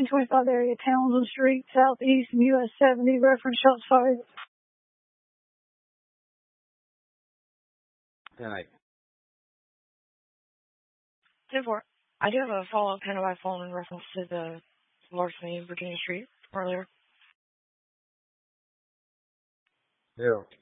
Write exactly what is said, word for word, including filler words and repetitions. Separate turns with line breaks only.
twenty-five area, Townsend Street, Southeast, U S seventy, reference shots fired.
Tonight.
Therefore, I do have a follow-up handle by phone in reference to the larceny in Virginia Street earlier.
Yeah.